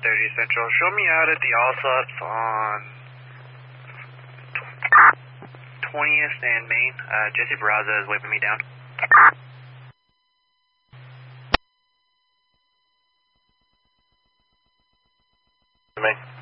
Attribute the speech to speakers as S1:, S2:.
S1: 30 Central. Show me out at the Allsups on 20th and Main. Jesse Barraza is waving me down.
S2: Main.